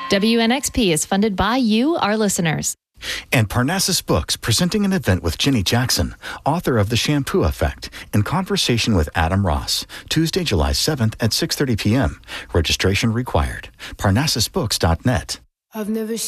WNXP is funded by you, our listeners. And Parnassus Books, presenting an event with Jenny Jackson, author of The Shampoo Effect, in conversation with Adam Ross, Tuesday, July 7th at 6:30 p.m. Registration required. ParnassusBooks.net. I've never